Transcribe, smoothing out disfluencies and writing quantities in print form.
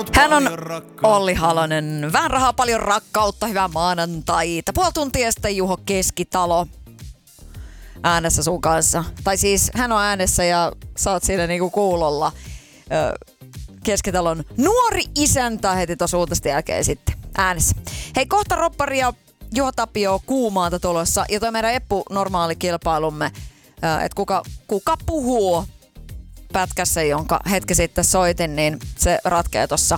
Hän on Olli Halonen. Vähän rahaa, paljon rakkautta, hyvää maanantaita. Puoli tuntia sitten Juho Keskitalo äänessä sun kanssa. Tai siis hän on äänessä ja sä oot siinä niinku kuulolla. Keskitalon nuori isäntä heti tuossa uutisten jälkeen sitten äänessä. Hei, kohta roppari ja Juho Tapio kuumaata tulossa. Ja toi meidän Eppu normaali kilpailumme, että kuka puhuu pätkässä, jonka hetki sitten soitin, niin se ratkeaa tuossa